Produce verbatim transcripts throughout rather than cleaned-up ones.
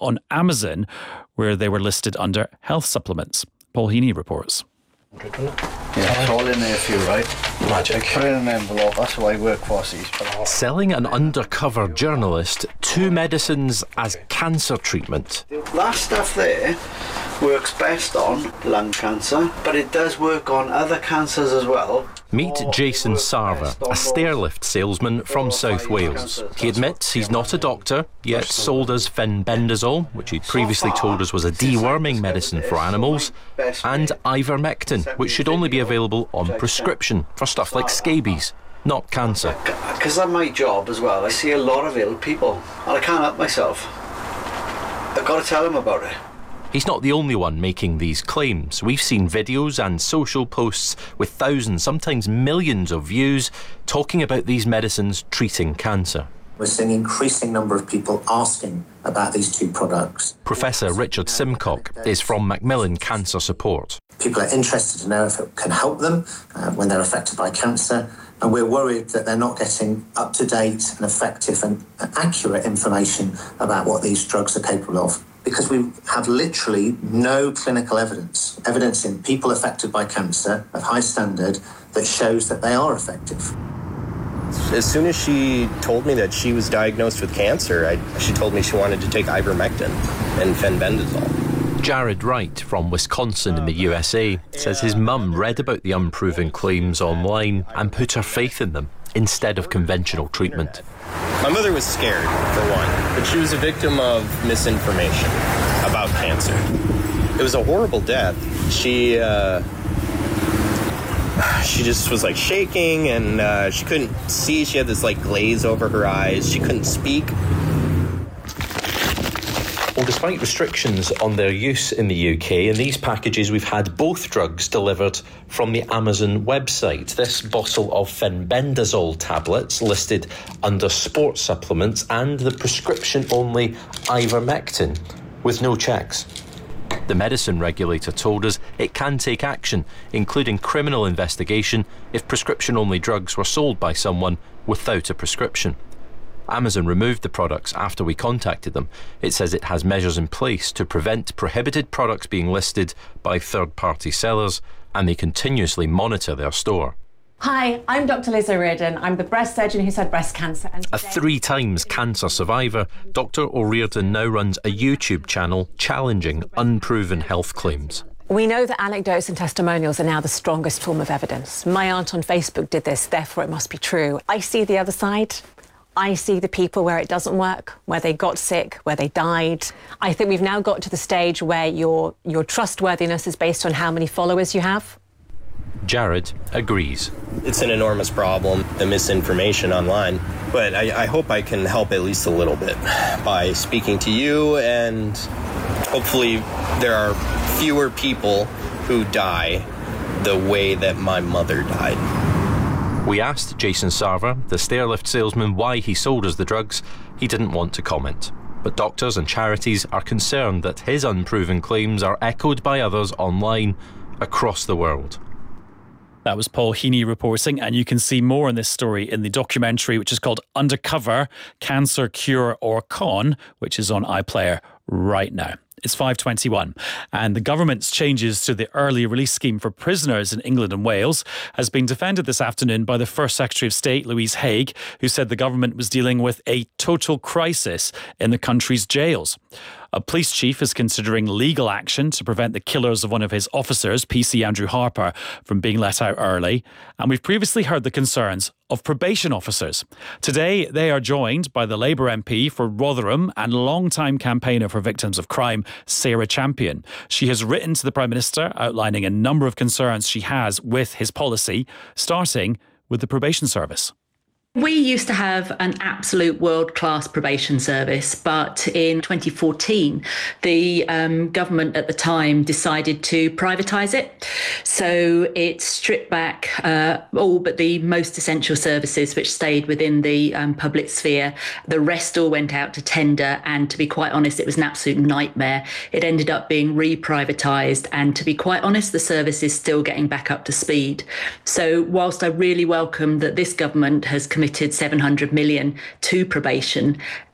on Amazon, where they were listed under health supplements. Paul Heaney reports. Yeah, it's all in there for you, right? Magic. Put it in an envelope, that's why I work for these. Selling an undercover journalist two medicines as cancer treatment. That stuff there works best on lung cancer, but it does work on other cancers as well. Meet Jason Sarver, a stairlift salesman from South Wales. He admits he's not a doctor, yet sold us fenbendazole, which he previously told us was a deworming medicine for animals, and ivermectin, which should only be available on prescription for stuff like scabies, not cancer. Because that's my job as well. I see a lot of ill people, and I can't help myself. I've got to tell them about it. He's not the only one making these claims. We've seen videos and social posts with thousands, sometimes millions of views talking about these medicines treating cancer. We're seeing an increasing number of people asking about these two products. Professor Richard Simcock is from Macmillan Cancer Support. People are interested to know if it can help them uh, when they're affected by cancer, and we're worried that they're not getting up-to-date and effective and accurate information about what these drugs are capable of. Because we have literally no clinical evidence, evidence in people affected by cancer of high standard that shows that they are effective. As soon as she told me that she was diagnosed with cancer, I, she told me she wanted to take ivermectin and fenbendazole. Jared Wright from Wisconsin in the U S A says his mum read about the unproven claims online and put her faith in them instead of conventional treatment. My mother was scared, for one, but she was a victim of misinformation about cancer. It was a horrible death. She, uh, she just was like shaking, and uh, she couldn't see. She had this like glaze over her eyes. She couldn't speak. Well, despite restrictions on their use in the U K, in these packages we've had both drugs delivered from the Amazon website. This bottle of fenbendazole tablets listed under sports supplements, and the prescription-only ivermectin with no checks. The medicine regulator told us it can take action, including criminal investigation, if prescription-only drugs were sold by someone without a prescription. Amazon removed the products after we contacted them. It says it has measures in place to prevent prohibited products being listed by third-party sellers, and they continuously monitor their store. Hi, I'm Doctor Liz O'Riordan. I'm the breast surgeon who's had breast cancer. And a three times cancer survivor, Doctor O'Riordan now runs a YouTube channel challenging unproven health claims. We know that anecdotes and testimonials are now the strongest form of evidence. My aunt on Facebook did this, therefore it must be true. I see the other side. I see the people where it doesn't work, where they got sick, where they died. I think we've now got to the stage where your, your trustworthiness is based on how many followers you have. Jared agrees. It's an enormous problem, the misinformation online, but I, I hope I can help at least a little bit by speaking to you, and hopefully there are fewer people who die the way that my mother died. We asked Jason Sarver, the stairlift salesman, why he sold us the drugs. He didn't want to comment. But doctors and charities are concerned that his unproven claims are echoed by others online across the world. That was Paul Heaney reporting, and you can see more on this story in the documentary, which is called Undercover, Cancer Cure or Con, which is on iPlayer right now. It's five twenty-one, and the government's changes to the early release scheme for prisoners in England and Wales has been defended this afternoon by the First Secretary of State, Louise Haigh, who said the government was dealing with a total crisis in the country's jails. A police chief is considering legal action to prevent the killers of one of his officers, P C Andrew Harper, from being let out early. And we've previously heard the concerns of probation officers. Today, they are joined by the Labour M P for Rotherham and long-time campaigner for victims of crime, Sarah Champion. She has written to the Prime Minister outlining a number of concerns she has with his policy, starting with the probation service. We used to have an absolute world-class probation service, but in twenty fourteen, the um, government at the time decided to privatise it. So it stripped back uh, all but the most essential services, which stayed within the um, public sphere. The rest all went out to tender, and to be quite honest, it was an absolute nightmare. It ended up being re-privatised, and to be quite honest, the service is still getting back up to speed. So whilst I really welcome that this government has committed seven hundred million to probation,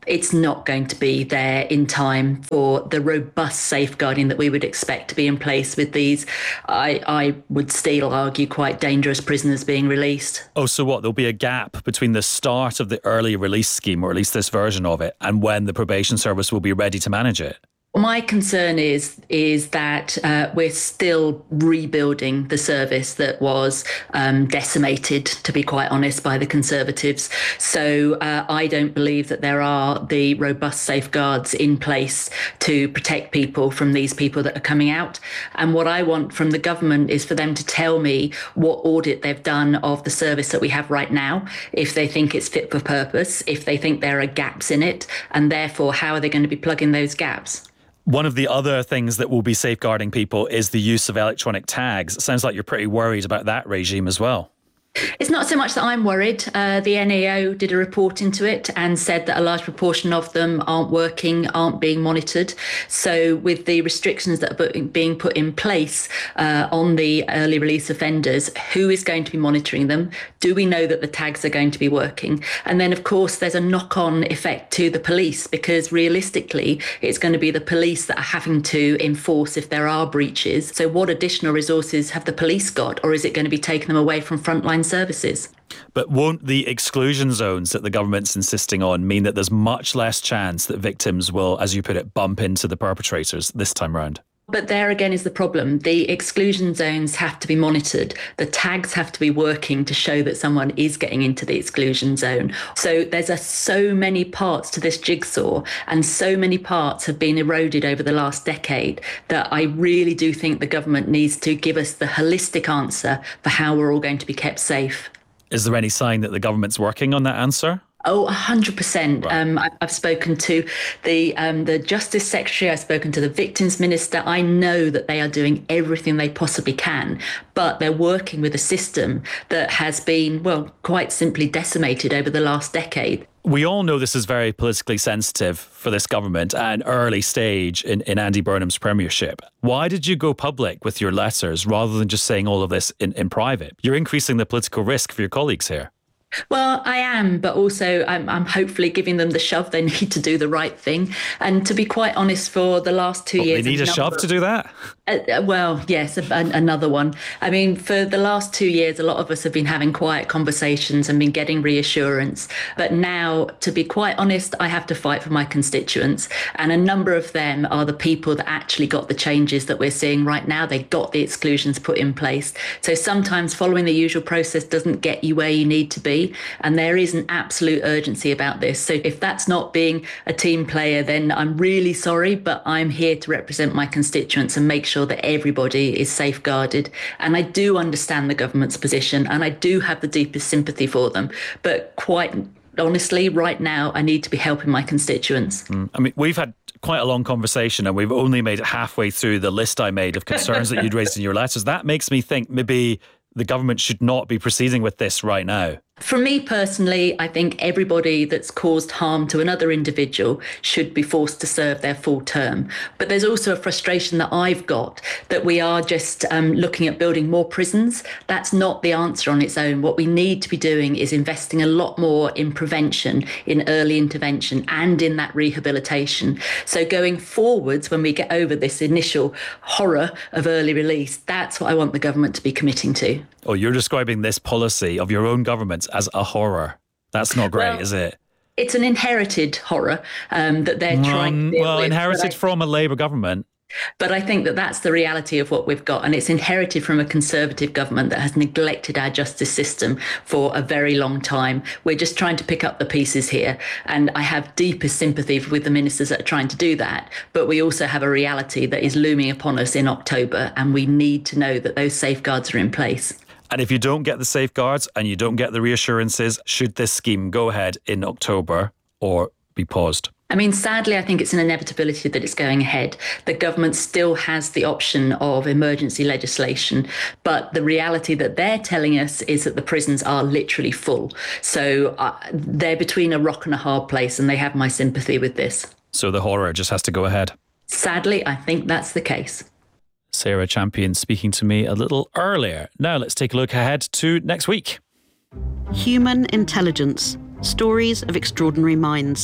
it's not going to be there in time for the robust safeguarding that we would expect to be in place with these, I, I would still argue, quite dangerous prisoners being released. Oh, so what? There'll be a gap between the start of the early release scheme, or at least this version of it, and when the probation service will be ready to manage it? My concern is is that uh, we're still rebuilding the service that was um, decimated, to be quite honest, by the Conservatives. So uh, I don't believe that there are the robust safeguards in place to protect people from these people that are coming out. And what I want from the government is for them to tell me what audit they've done of the service that we have right now, if they think it's fit for purpose, if they think there are gaps in it, and therefore how are they going to be plugging those gaps? One of the other things that will be safeguarding people is the use of electronic tags. It sounds like you're pretty worried about that regime as well. It's not so much that I'm worried. Uh, the N A O did a report into it and said that a large proportion of them aren't working, aren't being monitored. So with the restrictions that are being put in place uh, on the early release offenders, who is going to be monitoring them? Do we know that the tags are going to be working? And then, of course, there's a knock-on effect to the police, because realistically, it's going to be the police that are having to enforce if there are breaches. So what additional resources have the police got? Or is it going to be taking them away from frontline services? But won't the exclusion zones that the government's insisting on mean that there's much less chance that victims will, as you put it, bump into the perpetrators this time round? But there again is the problem. The exclusion zones have to be monitored. The tags have to be working to show that someone is getting into the exclusion zone. So there's a, so many parts to this jigsaw, and so many parts have been eroded over the last decade, that I really do think the government needs to give us the holistic answer for how we're all going to be kept safe. Is there any sign that the government's working on that answer? Oh, one hundred percent. Right. Um, I've spoken to the um, the Justice Secretary, I've spoken to the Victims Minister. I know that they are doing everything they possibly can, but they're working with a system that has been, well, quite simply decimated over the last decade. We all know this is very politically sensitive for this government at an early stage in, in Andy Burnham's premiership. Why did you go public with your letters rather than just saying all of this in, in private? You're increasing the political risk for your colleagues here. Well, I am, but also I'm, I'm hopefully giving them the shove they need to do the right thing. And to be quite honest, for the last two well, years... They need a shove to do that? Uh, well, yes, a, a, another one. I mean, for the last two years, a lot of us have been having quiet conversations and been getting reassurance. But now, to be quite honest, I have to fight for my constituents. And a number of them are the people that actually got the changes that we're seeing right now. They got the exclusions put in place. So sometimes following the usual process doesn't get you where you need to be. And there is an absolute urgency about this. So if that's not being a team player, then I'm really sorry, but I'm here to represent my constituents and make sure that everybody is safeguarded. And I do understand the government's position, and I do have the deepest sympathy for them. But quite honestly, right now, I need to be helping my constituents. Mm. I mean, we've had quite a long conversation, and we've only made it halfway through the list I made of concerns that you'd raised in your letters. That makes me think maybe the government should not be proceeding with this right now. For me personally, I think everybody that's caused harm to another individual should be forced to serve their full term. But there's also a frustration that I've got that we are just um, looking at building more prisons. That's not the answer on its own. What we need to be doing is investing a lot more in prevention, in early intervention, and in that rehabilitation. So going forwards, when we get over this initial horror of early release, that's what I want the government to be committing to. Oh, you're describing this policy of your own government as a horror. That's not great, well, is it? It's an inherited horror um, that they're trying um, to deal well, with. inherited I, from a Labour government. But I think that that's the reality of what we've got. And it's inherited from a Conservative government that has neglected our justice system for a very long time. We're just trying to pick up the pieces here. And I have deepest sympathy with the ministers that are trying to do that. But we also have a reality that is looming upon us in October. And we need to know that those safeguards are in place. And if you don't get the safeguards and you don't get the reassurances, should this scheme go ahead in October or be paused? I mean, sadly, I think it's an inevitability that it's going ahead. The government still has the option of emergency legislation, but the reality that they're telling us is that the prisons are literally full. So uh, they're between a rock and a hard place, and they have my sympathy with this. So the horror just has to go ahead? Sadly, I think that's the case. Sarah Champion speaking to me a little earlier. Now let's take a look ahead to next week. Human Intelligence. Stories of Extraordinary Minds.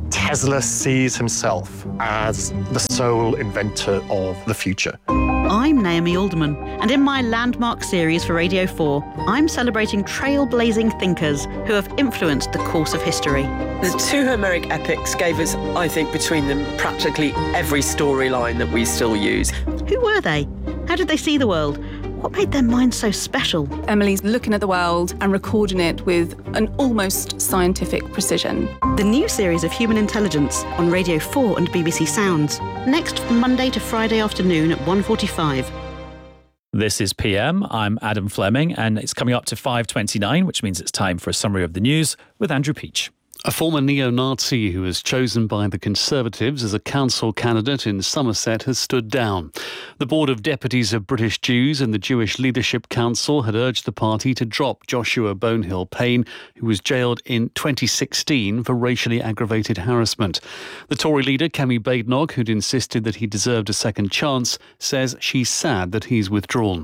Tesla sees himself as the sole inventor of the future. I'm Naomi Alderman, and in my landmark series for Radio four, I'm celebrating trailblazing thinkers who have influenced the course of history. The two Homeric epics gave us, I think, between them practically every storyline that we still use. Who were they? How did they see the world? What made their minds so special? Emily's looking at the world and recording it with an almost scientific precision. The new series of Human Intelligence on Radio four and B B C Sounds. Next Monday to Friday afternoon at one forty-five. This is P M. I'm Adam Fleming, and it's coming up to five twenty-nine, which means it's time for a summary of the news with Andrew Peach. A former neo-Nazi who was chosen by the Conservatives as a council candidate in Somerset has stood down. The Board of Deputies of British Jews and the Jewish Leadership Council had urged the party to drop Joshua Bonehill-Payne, who was jailed in twenty sixteen for racially aggravated harassment. The Tory leader, Kemi Badenoch, who'd insisted that he deserved a second chance, says she's sad that he's withdrawn.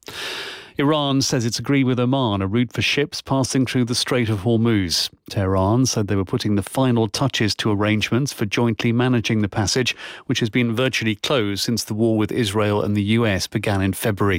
Iran says it's agreed with Oman a route for ships passing through the Strait of Hormuz. Tehran said they were putting the final touches to arrangements for jointly managing the passage, which has been virtually closed since the war with Israel and the U S began in February.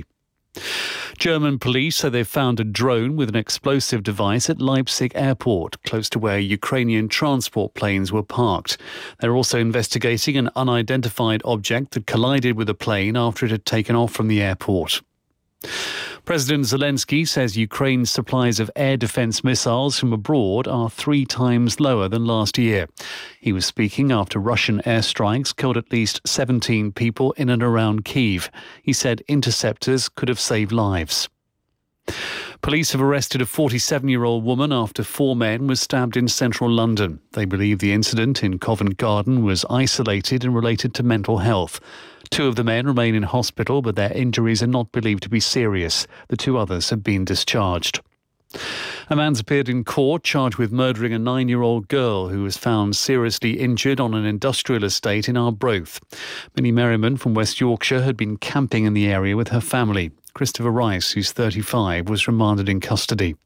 German police say they've found a drone with an explosive device at Leipzig airport, close to where Ukrainian transport planes were parked. They're also investigating an unidentified object that collided with a plane after it had taken off from the airport. President Zelensky says Ukraine's supplies of air defence missiles from abroad are three times lower than last year. He was speaking after Russian airstrikes killed at least seventeen people in and around Kyiv. He said interceptors could have saved lives. Police have arrested a forty-seven-year-old woman after four men were stabbed in central London. They believe the incident in Covent Garden was isolated and related to mental health. Two of the men remain in hospital, but their injuries are not believed to be serious. The two others have been discharged. A man's appeared in court charged with murdering a nine-year-old girl who was found seriously injured on an industrial estate in Arbroath. Minnie Merriman from West Yorkshire had been camping in the area with her family. Christopher Rice, who's thirty-five, was remanded in custody.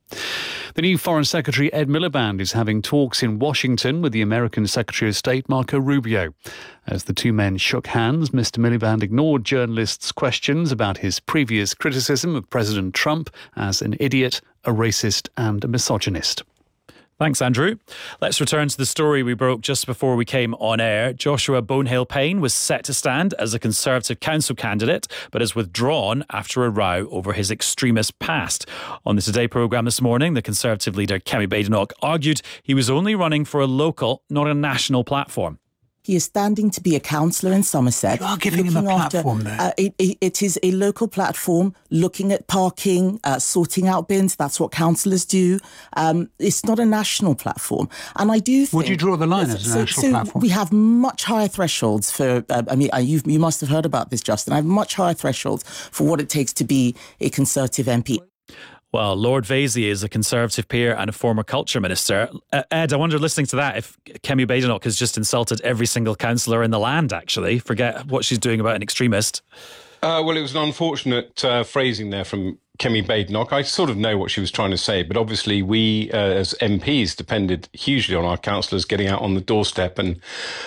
The new Foreign Secretary Ed Miliband is having talks in Washington with the American Secretary of State Marco Rubio. As the two men shook hands, Mister Miliband ignored journalists' questions about his previous criticism of President Trump as an idiot, a racist and a misogynist. Thanks, Andrew. Let's return to the story we broke just before we came on air. Joshua Bonehill-Payne was set to stand as a Conservative council candidate, but has withdrawn after a row over his extremist past. On the Today programme this morning, the Conservative leader Kemi Badenoch argued he was only running for a local, not a national platform. He is standing to be a councillor in Somerset. You are giving him a platform after, there. Uh, it, it, it is a local platform looking at parking, uh, sorting out bins. That's what councillors do. Um, it's not a national platform. And I do think... Would you draw the line as a so, national so platform? We have much higher thresholds for... Uh, I mean, uh, you've, you must have heard about this, Justin. I have much higher thresholds for what it takes to be a Conservative M P. Well, Lord Vasey is a Conservative peer and a former culture minister. Uh, Ed, I wonder, listening to that, if Kemi Badenoch has just insulted every single councillor in the land, actually. Forget what she's doing about an extremist. Uh, well, it was an unfortunate uh, phrasing there from Kemi Badenoch. I sort of know what she was trying to say, but obviously we uh, as M Ps depended hugely on our councillors getting out on the doorstep and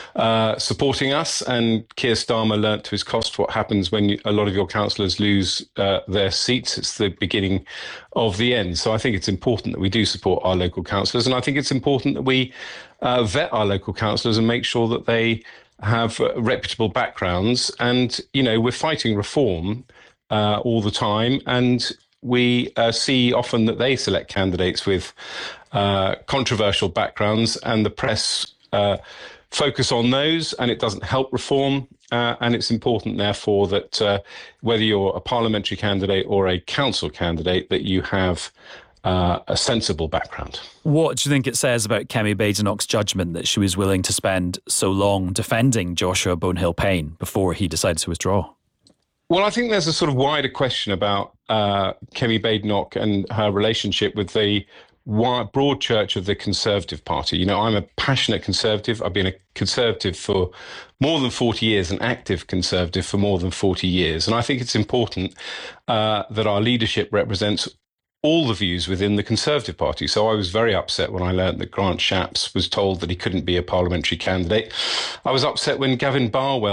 uh, supporting us. And Keir Starmer learnt to his cost what happens when you, a lot of your councillors lose uh, their seats. It's the beginning of the end. So I think it's important that we do support our local councillors. And I think it's important that we uh, vet our local councillors and make sure that they have uh, reputable backgrounds. And, you know, we're fighting reform Uh, all the time, and we uh, see often that they select candidates with uh, controversial backgrounds, and the press uh, focus on those, and it doesn't help reform. Uh, and it's important, therefore, that uh, whether you're a parliamentary candidate or a council candidate, that you have uh, a sensible background. What do you think it says about Kemi Badenoch's judgment that she was willing to spend so long defending Joshua Bonehill-Payne before he decided to withdraw? Well, I think there's a sort of wider question about uh, Kemi Badenoch and her relationship with the wide, broad church of the Conservative Party. You know, I'm a passionate Conservative. I've been a Conservative for more than forty years, an active Conservative for more than forty years. And I think it's important uh, that our leadership represents all the views within the Conservative Party. So I was very upset when I learnt that Grant Shapps was told that he couldn't be a parliamentary candidate. I was upset when Gavin Barwell